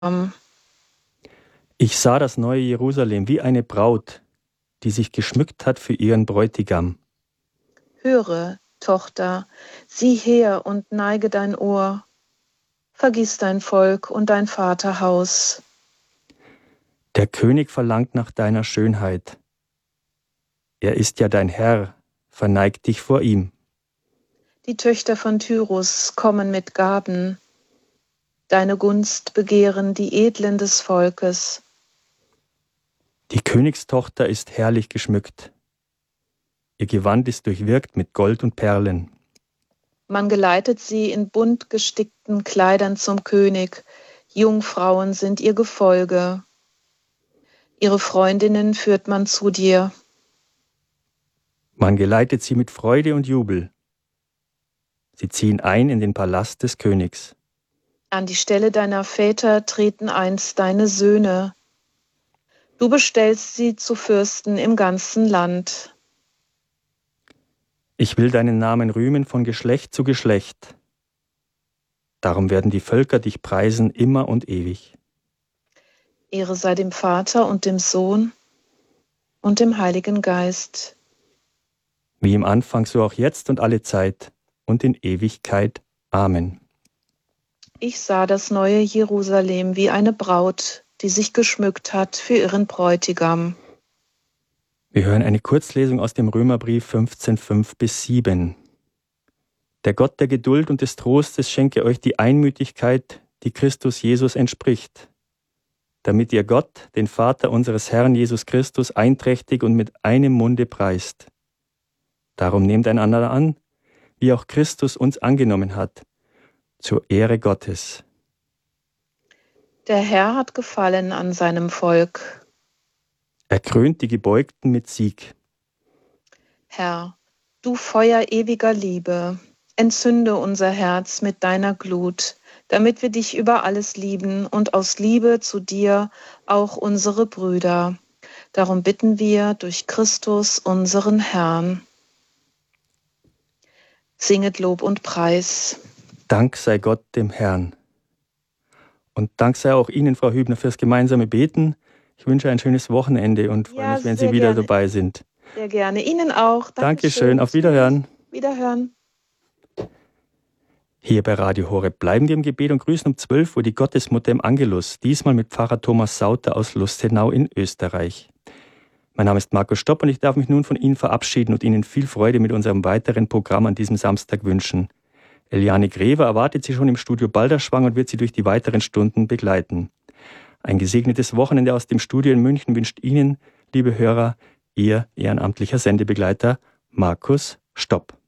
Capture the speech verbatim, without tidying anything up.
Ich sah das neue Jerusalem wie eine Braut, die sich geschmückt hat für ihren Bräutigam. Höre, Tochter, sieh her und neige dein Ohr. Vergiss dein Volk und dein Vaterhaus. Der König verlangt nach deiner Schönheit. Er ist ja dein Herr, verneig dich vor ihm. Die Töchter von Tyrus kommen mit Gaben. Deine Gunst begehren die Edlen des Volkes. Die Königstochter ist herrlich geschmückt. Ihr Gewand ist durchwirkt mit Gold und Perlen. Man geleitet sie in bunt gestickten Kleidern zum König. Jungfrauen sind ihr Gefolge. Ihre Freundinnen führt man zu dir. Man geleitet sie mit Freude und Jubel. Sie ziehen ein in den Palast des Königs. An die Stelle deiner Väter treten einst deine Söhne. Du bestellst sie zu Fürsten im ganzen Land. Ich will deinen Namen rühmen von Geschlecht zu Geschlecht. Darum werden die Völker dich preisen immer und ewig. Ehre sei dem Vater und dem Sohn und dem Heiligen Geist. Wie im Anfang, so auch jetzt und alle Zeit und in Ewigkeit. Amen. Ich sah das neue Jerusalem wie eine Braut, die sich geschmückt hat für ihren Bräutigam. Wir hören eine Kurzlesung aus dem Römerbrief fünfzehn, fünf bis sieben. Der Gott der Geduld und des Trostes schenke euch die Einmütigkeit, die Christus Jesus entspricht, damit ihr Gott, den Vater unseres Herrn Jesus Christus, einträchtig und mit einem Munde preist. Darum nehmt einander an, wie auch Christus uns angenommen hat, zur Ehre Gottes. Der Herr hat Gefallen an seinem Volk. Er krönt die Gebeugten mit Sieg. Herr, du Feuer ewiger Liebe, entzünde unser Herz mit deiner Glut, damit wir dich über alles lieben und aus Liebe zu dir auch unsere Brüder. Darum bitten wir durch Christus, unseren Herrn. Singet Lob und Preis. Dank sei Gott dem Herrn. Und Dank sei auch Ihnen, Frau Hübner, fürs gemeinsame Beten. Ich wünsche ein schönes Wochenende und freue Ja, mich, wenn Sie sehr wieder gerne. dabei sind. Sehr gerne. Ihnen auch. Dankeschön. Auf Wiederhören. Wiederhören. Hier bei Radio Horeb bleiben wir im Gebet und grüßen um zwölf Uhr die Gottesmutter im Angelus, diesmal mit Pfarrer Thomas Sauter aus Lustenau in Österreich. Mein Name ist Markus Stopp und ich darf mich nun von Ihnen verabschieden und Ihnen viel Freude mit unserem weiteren Programm an diesem Samstag wünschen. Eliane Grever erwartet Sie schon im Studio Balderschwang und wird Sie durch die weiteren Stunden begleiten. Ein gesegnetes Wochenende aus dem Studio in München wünscht Ihnen, liebe Hörer, Ihr ehrenamtlicher Sendebegleiter Markus Stopp.